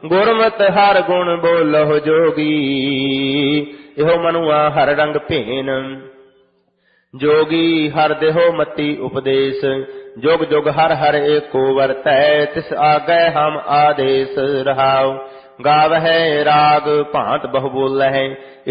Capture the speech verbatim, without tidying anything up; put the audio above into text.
ਗੁਰਮਤਿ ਹਰ ਗੁਣ ਬੋਲਹੁ ਜੋਗੀ। ਇਹੋ ਮਨੁਆ ਹਰ ਰੰਗ ਭੇਨ, ਜੋਗੀ ਹਰ ਦੇਹੋ ਮਤੀ ਉਪਦੇਸ਼। ਜੁਗ ਜੁਗ ਹਰ ਹਰ ਏਕੋ ਵਰਤੈ, ਤਿਸ ਆਗੈ ਹਮ ਆਦੇਸ਼। ਰਹਾਉ ਗਾਵਹਿ ਰਾਗ ਭਾਂਤ ਬਹੁ ਬੋਲਹਿ,